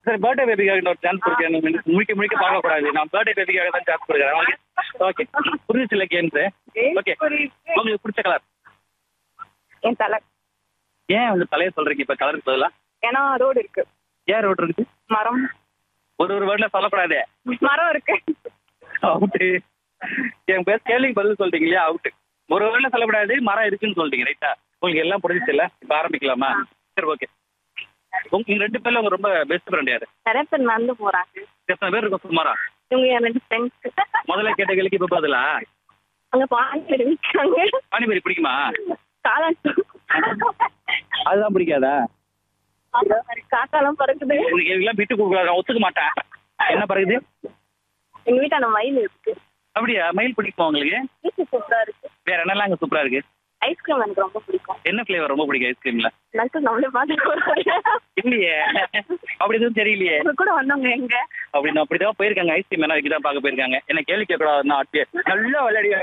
சரி பர்த்டே பேபிக்காக இன்னொரு சான்ஸ் கொடுக்கேன். முழிக்க முழிக்க பார்க்க கூடாது. நான் பர்த்டே பேபிக்காக தான் சான்ஸ் கொடுக்குறேன். ஓகே ஓகே புரிஞ்சிச்சு இல்லை கேம்ஸ்? ஓகே உங்களுக்கு பிடிச்ச கலர்? என் தலை. ஏன் உங்க தலையை சொல்றீங்க இப்ப கலருக்கு பதிலா? ஏன்னா ரோடு இருக்கு. ஏன் ரோடு இருக்கு? மரம். ஒரு வேர்ட்ல சொல்லக்கூடாது. மரம் இருக்கு. அவுட்டு. என் பேர் கேள்விக்கு பதில் சொல்றீங்க இல்லையா? அவுட்டு. ஒரு வேர்ட்ல சொல்லக்கூடாது, மரம் இருக்குன்னு சொல்றீங்க. ரைட்டா? உங்களுக்கு எல்லாம் புரிஞ்சிச்சு இல்ல? இப்ப ஆரம்பிக்கலாமா? சரி ஓகே. உங்க 2 பேர்ல உங்க ரொம்ப பெஸ்ட் ஃப்ரெண்ட் யாரு? நிறைய பேர் நடந்து போறாங்க. எத்தனை பேர் இருக்கும் சுமாரா? இவங்க என் 2 ஃப்ரெண்ட்ஸ். முதல்ல கேட்ட கேள்விக்கு இப்ப பதிலா? அங்க பானிபூரி விற்காங்க. பானிபூரி பிடிக்குமா? காளான். அதுதான் பிடிக்காதா? காக்காலாம் பறக்குது. எல்லாம் விட்டு கொடுக்கூடாது, நான் ஒத்துக்க மாட்டேன். என்ன பறகுது? எங்க வீட்டான மயில் இருக்கு. அப்படியா? மயில் பிடிக்குமா உங்களுக்கு? சூப்பரா இருக்கு. வேற என்னெல்லாம் அங்க சூப்பரா இருக்கு? ஐஸ்கிரீம் எனக்கு ரொம்ப பிடிக்கும். என்ன ஃபிளேவர் ரொம்ப பிடிக்கும் ஐஸ்கிரீம்ல? நக்கு நம்மளே பார்த்து இல்லையே, அப்படி எதுவும் தெரியலையே. கூட வந்தவங்க எங்க அப்படின்னு அப்படிதான் போயிருக்காங்க. ஐஸ்கிரீம் என்ன வைக்கதான் பார்க்க போயிருக்காங்க. என்ன கேள்வி கேட்கக்கூடாதுன்னா அப்படியே நல்லா விளையாடி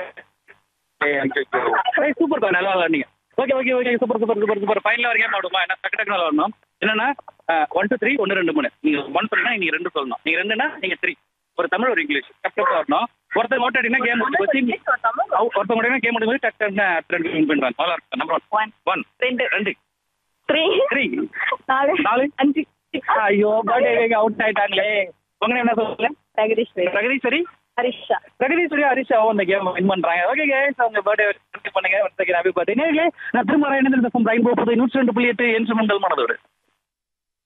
சூப்பர் பா, நல்லா விளையாடுங்க. Okay okay okay super super super super. Final வரைக்கும் ஆடுமா? என்ன டக்கு டக்கு நல்லா வரணும். என்னன்னா 1 2 3 1 2 3. நீங்க 1 சொன்னா நீங்க 2 சொல்லணும். நீங்க 2னா நீங்க 3. ஒரு தமிழ் ஒரு இங்கிலீஷ் டக்கு வரணும். ஒருத்தர் ஓட்டு அடினா கேம் முடிச்சு போச்சு. ஒருத்தவங்க கூட கேம் முடிச்சு டக்கு டக்கு வின் பண்றாங்க. நல்லா இருக்கு. நம்பர் 1 1 2 2 3 3 4 4 5. ஐயோ பர்த்டே அவுட் ஆயிட்டாங்களே. உங்க என்ன சொல்லுங்க? பிரகதீஸ்வரி ஹரிஷா. பிரகதீஸ்வரி ஹரிஷாவும் இந்த கேம் வின் பண்றாங்க. ஓகே கைஸ், உங்க பர்த்டே பண்ணுங்க. Happy birthday. நான் திரும்ப ரெயின்போ 102.8 என்று உங்கள் மனதோடு.